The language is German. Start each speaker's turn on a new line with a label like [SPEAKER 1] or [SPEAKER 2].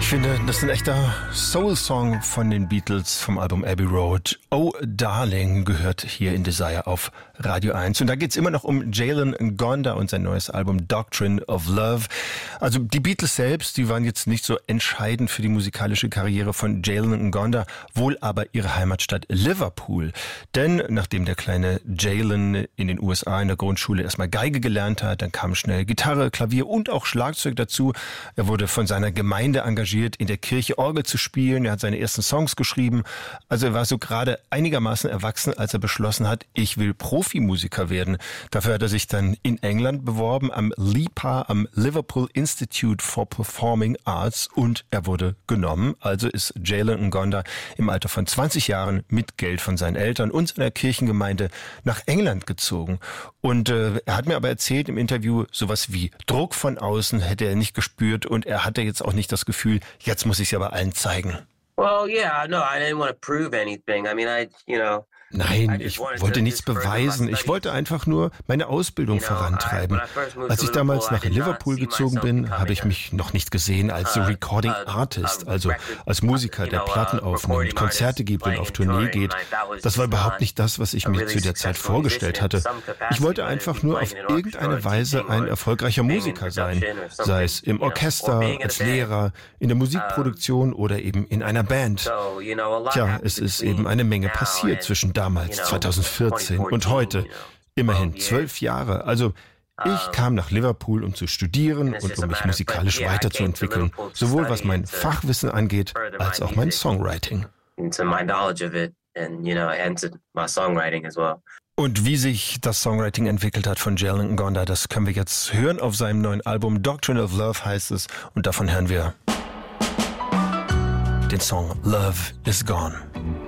[SPEAKER 1] Ich finde, das ist ein echter Soul-Song von den Beatles vom Album Abbey Road. Oh Darling gehört hier in Desire auf Radio 1. Und da geht's immer noch um Jalen Ngonda und sein neues Album Doctrine of Love. Also die Beatles selbst, die waren jetzt nicht so entscheidend für die musikalische Karriere von Jalen Ngonda, wohl aber ihre Heimatstadt Liverpool. Denn nachdem der kleine Jalen in den USA in der Grundschule erstmal Geige gelernt hat, dann kam schnell Gitarre, Klavier und auch Schlagzeug dazu. Er wurde von seiner Gemeinde engagiert, in der Kirche Orgel zu spielen. Er hat seine ersten Songs geschrieben. Also er war so gerade einigermaßen erwachsen, als er beschlossen hat, ich will Profimusiker werden. Dafür hat er sich dann in England beworben, am LIPA, am Liverpool Institute for Performing Arts, und er wurde genommen. Also ist Jalen Ngonda im Alter von 20 Jahren mit Geld von seinen Eltern und seiner Kirchengemeinde nach England gezogen. Und er hat mir aber erzählt im Interview, sowas wie Druck von außen hätte er nicht gespürt, und er hatte jetzt auch nicht das Gefühl, jetzt muss ich es aber allen zeigen.
[SPEAKER 2] Well, yeah, no, I didn't want to prove anything. I mean,
[SPEAKER 1] Nein, ich wollte nichts beweisen. Ich wollte einfach nur meine Ausbildung vorantreiben. Als ich damals nach Liverpool gezogen bin, habe ich mich noch nicht gesehen als Recording Artist, also als Musiker, der Platten aufnimmt, Konzerte gibt und auf Tournee geht. Das war überhaupt nicht das, was ich mir zu der Zeit vorgestellt hatte. Ich wollte einfach nur auf irgendeine Weise ein erfolgreicher Musiker sein, sei es im Orchester, als Lehrer, in der Musikproduktion oder eben in einer Band. Tja, es ist eben eine Menge passiert zwischen damals, 2014 und heute. Immerhin 12 Jahre. Also ich kam nach Liverpool, um zu studieren und um mich musikalisch weiterzuentwickeln. Sowohl was mein Fachwissen angeht, als auch mein Songwriting. Und wie sich das Songwriting entwickelt hat von Jalen Ngonda, das können wir jetzt hören auf seinem neuen Album. Doctrine of Love heißt es. Und davon hören wir den Song Love is Gone.